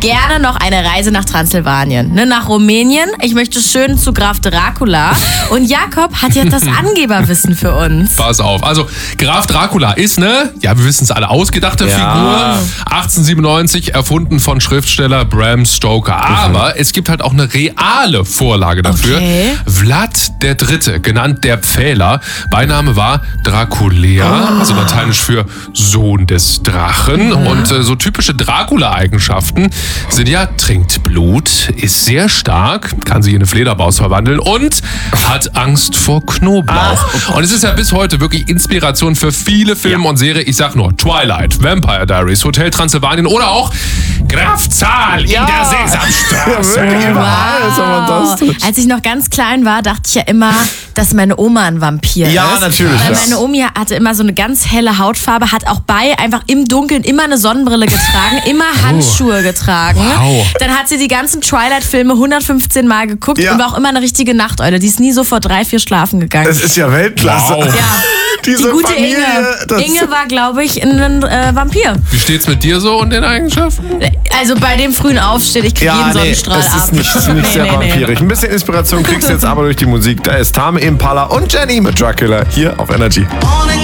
gerne noch eine Reise nach Transsilvanien. Ne, nach Rumänien. Ich möchte schön zu Graf Dracula. Und Jakob hat jetzt das Angeberwissen für uns. Pass auf. Also, Graf Dracula ist wir wissen es alle, ausgedachte Figur. 1897 erfunden von Schriftsteller Bram Stoker. Aber es gibt halt auch eine reale Vorlage dafür. Okay. Vlad III., genannt der Pfähler. Beiname war Draculea, also lateinisch für Sohn des Drachen. Und so typische Dracula-Eigenschaften sind ja, trinkt Blut, ist sehr stark, kann sich in eine Fledermaus verwandeln und hat Angst vor Knoblauch. Und es ist ja bis heute wirklich Inspiration für viele Filme und Serien. Ich sag nur Twilight, Vampire Diaries, Hotel Transsilvanien oder auch Graf Zahl in der Sesamstraße. Als ich noch ganz klein war, dachte ich ja immer, dass meine Oma ein Vampir ist. Ja, natürlich. Weil meine Omi hatte immer so eine ganz helle Hautfarbe, hat auch einfach im Dunkeln immer eine Sonnenbrille getragen, immer Handschuhe getragen. Wow. Dann hat sie die ganzen Twilight-Filme 115 Mal geguckt und war auch immer eine richtige Nachteule. Die ist nie so vor 3-4 schlafen gegangen. Es ist ja Weltklasse. Wow. Ja. Diese Die gute Familie, Inge war, glaube ich, ein Vampir. Wie steht's mit dir so und den Eigenschaften? Also bei dem frühen Aufstehen, ich kriege jeden Sonnenstrahl es ab. ist nicht sehr vampirig. Ein bisschen Inspiration kriegst du jetzt aber durch die Musik. Da ist Tame Impala und Jenny mit Dracula hier auf Energy.